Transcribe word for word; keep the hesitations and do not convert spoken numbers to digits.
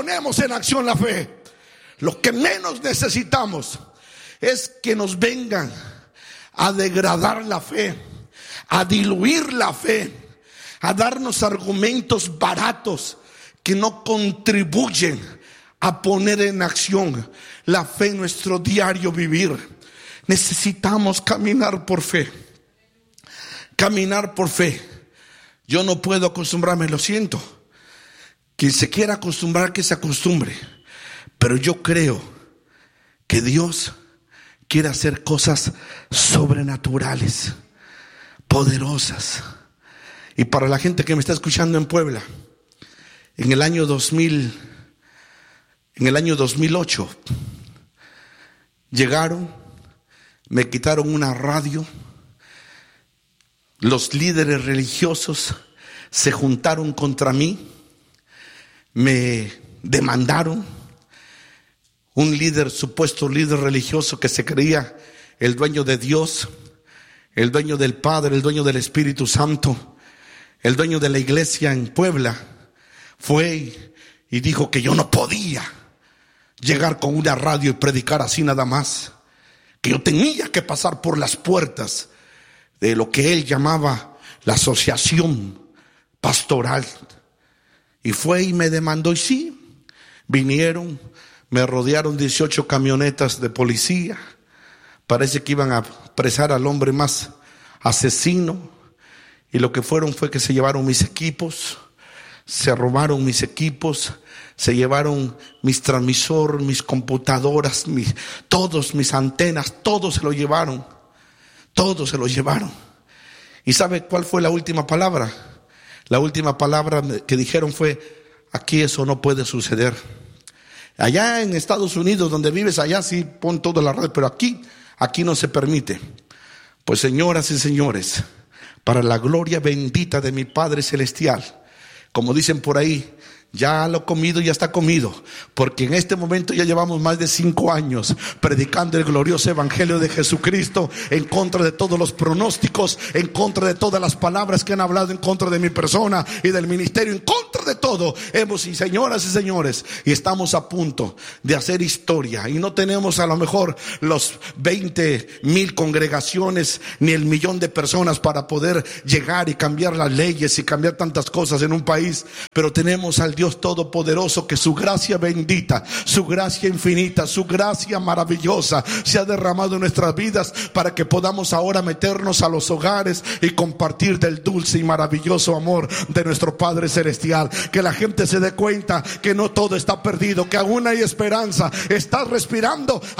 ponemos en acción la fe. Lo que menos necesitamos es que nos vengan a degradar la fe, a diluir la fe, a darnos argumentos baratos que no contribuyen a poner en acción la fe en nuestro diario vivir. Necesitamos caminar por fe. Caminar por fe. Yo no puedo acostumbrarme, lo siento. Quien se quiera acostumbrar, que se acostumbre. Pero yo creo que Dios quiere hacer cosas sobrenaturales, poderosas. Y para la gente que me está escuchando en Puebla, en el año dos mil, en el año dos mil ocho, llegaron, me quitaron una radio. Los líderes religiosos se juntaron contra mí, me demandaron. Un líder, supuesto líder religioso que se creía el dueño de Dios, el dueño del Padre, el dueño del Espíritu Santo, el dueño de la iglesia en Puebla, fue y dijo que yo no podía llegar con una radio y predicar así nada más, que yo tenía que pasar por las puertas de lo que él llamaba la asociación pastoral. Y fue y me demandó, y sí, vinieron, me rodearon dieciocho camionetas de policía. Parece que iban a apresar al hombre más asesino. Y lo que fueron fue que se llevaron mis equipos, se robaron mis equipos, se llevaron mis transmisores, mis computadoras, mis, todos mis antenas, todos se lo llevaron. Todos se lo llevaron. ¿Y sabe cuál fue la última palabra? La última palabra que dijeron fue: aquí eso no puede suceder. Allá en Estados Unidos, donde vives, allá sí pon toda la red, pero aquí, aquí no se permite. Pues señoras y señores, para la gloria bendita de mi Padre Celestial, como dicen por ahí, ya lo comido, ya está comido, porque en este momento ya llevamos más de cinco años predicando el glorioso evangelio de Jesucristo, en contra de todos los pronósticos, en contra de todas las palabras que han hablado en contra de mi persona y del ministerio, en contra de todo. Hemos, y señoras y señores, y estamos a punto de hacer historia, y no tenemos a lo mejor los veinte mil congregaciones ni el millón de personas para poder llegar y cambiar las leyes y cambiar tantas cosas en un país, pero tenemos al Dios Todopoderoso, que su gracia bendita, su gracia infinita, su gracia maravillosa se ha derramado en nuestras vidas para que podamos ahora meternos a los hogares y compartir del dulce y maravilloso amor de nuestro Padre Celestial. Que la gente se dé cuenta que no todo está perdido, que aún hay esperanza. Estás respirando.